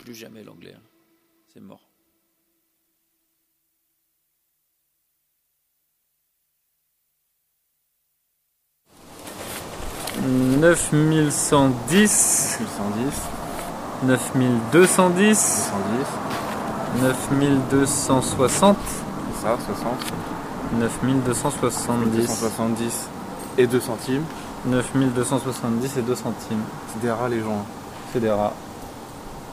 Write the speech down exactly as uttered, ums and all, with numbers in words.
plus jamais l'anglais. C'est mort. neuf mille cent dix, neuf mille cent dix, neuf mille deux cent dix, deux cent dix, neuf mille deux cent soixante, c'est ça, soixante, neuf mille deux cent soixante-dix, deux cent soixante-dix et deux centimes. neuf mille deux cent soixante-dix et deux centimes. C'est des rats les gens. C'est des rats.